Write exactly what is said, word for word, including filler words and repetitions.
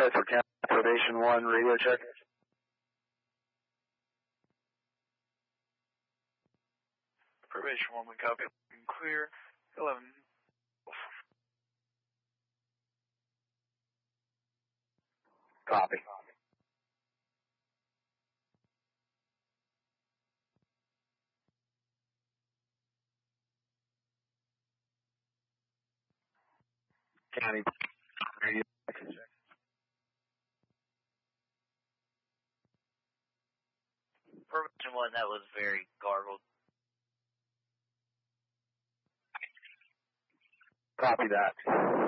for County Probation one, radio check. Probation one, we copy. Clear. eleven. Copy. County radio check. Probation one, that was very garbled. Copy that.